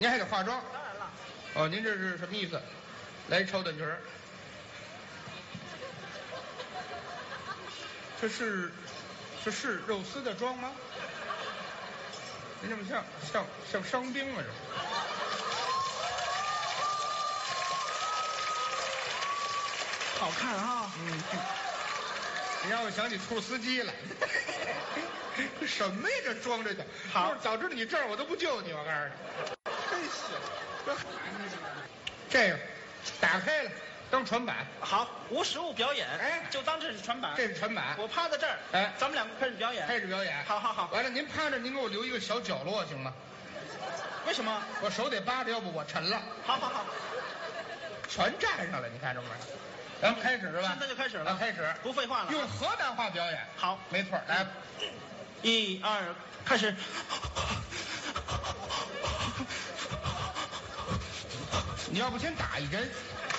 您还得化妆？ 当然了。 哦，您这是什么意思？来抽短裙儿。这是肉丝的妆吗？您这么像伤兵啊这。 好看啊！ 你让我想起兔司机来。什么呀这装这叫？ 好， 早知道你这样我都不救你，我告诉你。真是，这个打开了当船板。 好，无实物表演， 哎， 就当这是船板。 这是船板。 我趴在这儿， 哎， 咱们两个开始表演。 开始表演。 好好好。 完了，您趴着，您给我留一个小角落行吗？ 为什么？ 我手得扒着，要不我沉了。 好好好。 全站上了，你看着没？咱们开始是吧？ 现在就开始了。 开始， 不废话了。 用河南话表演。 好， 没错。来 ，1、2，开始。 你要不先打一针？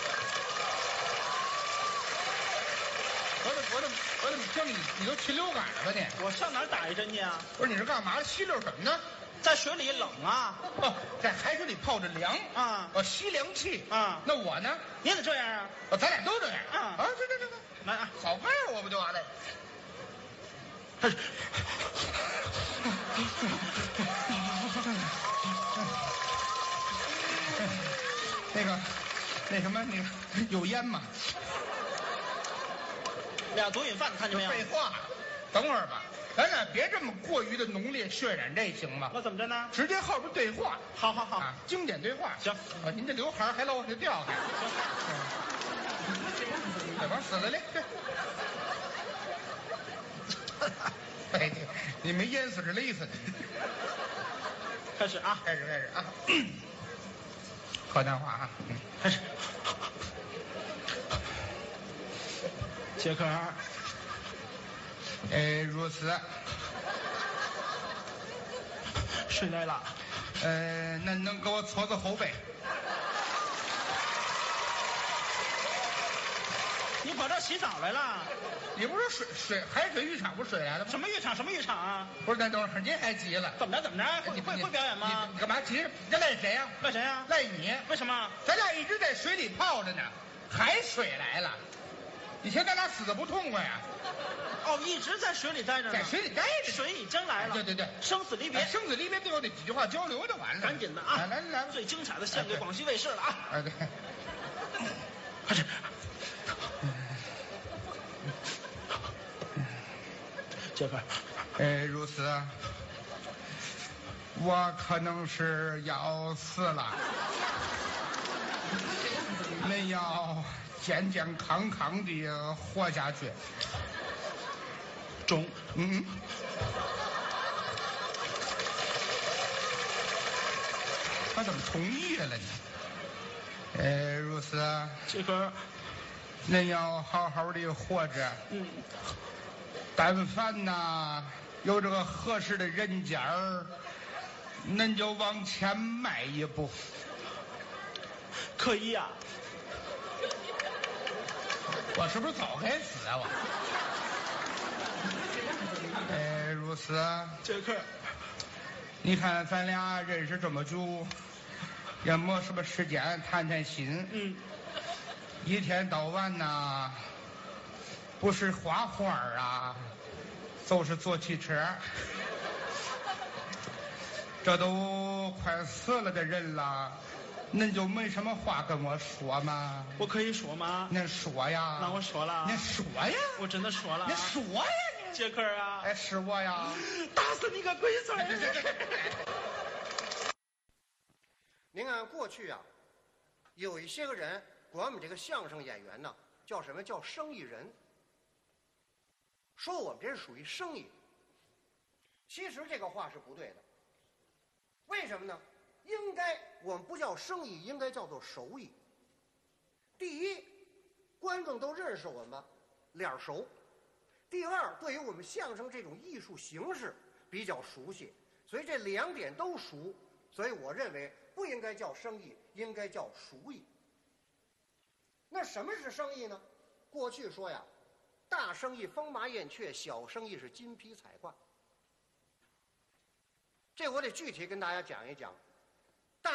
我怎么听你都禽流感了吧你？ 我上哪儿打一针去啊？ 不是，你是干嘛？吸溜什么呢？ 在水里冷啊。 哦，在海水里泡着凉啊。 吸凉气啊。 那我呢？ 你也得这样啊。 咱俩都这样啊。 这， 来啊， 好看我不就完了？ 开始。 那什么，你有烟吗？ 俩毒瘾犯，看见没有？ 废话，等会儿吧，咱俩别这么过于的浓烈渲染，这行吗？ 那怎么着呢？ 直接后边对话。 好好好， 啊，经典对话。 行， 您这刘海还老往下掉开。对，往死了嘞！对，哎，你没淹死是勒死的。 开始啊！ 开始啊！河南话啊！ 开始。杰克， 如此。 睡来了。 那能给我搓搓后背？ 你跑这洗澡来了？ 你不是海水浴场不是水来了吗？ 什么浴场？什么浴场啊？ 不是，那等会儿您还急了？ 怎么着？会表演吗？ 你干嘛急？这赖谁呀？ 赖谁呀？ 赖你。 为什么？ 咱俩一直在水里泡着呢，海水来了，以前咱俩死的不痛快呀？ 哦，一直在水里待着呢。 在水里待着。 水已经来了。 对， 生死离别。 生死离别，最后那几句话交流就完了。 赶紧的啊！ 来， 最精彩的献给广西卫视了啊！ 对， 开始。杰克， 如此，我可能是要死了，恁要健健康康的活下去。 中， 他怎么同意了呢？如此， 杰克， 恁要好好的活着。但凡呐有这个合适的人家儿，恁就往前迈一步。 可以呀。 我是不是早该死啊我？如此。 杰克， 你看咱俩认识这么久，也没什么时间谈谈心。一天到晚呐，不是画画啊，就是坐汽车。这都快死了的人了，恁就没什么话跟我说吗？ 我可以说吗？ 恁说呀。 那我说了。 您说呀。 我真的说了。 您说呀你。 杰克啊。 是我呀。 打死你个龟孙！ 您看过去啊，有一些个人管我们这个相声演员呢，叫什么？叫生意人。说我们这是属于生意。其实这个话是不对的。为什么呢？应该我们不叫生意，应该叫做手艺。第一，观众都认识我们，脸熟；第二，对于我们相声这种艺术形式比较熟悉，所以这两点都熟。所以我认为不应该叫生意，应该叫熟艺。那什么是生意呢？过去说呀，大生意风马燕雀，小生意是金皮彩挂。这我得具体跟大家讲一讲。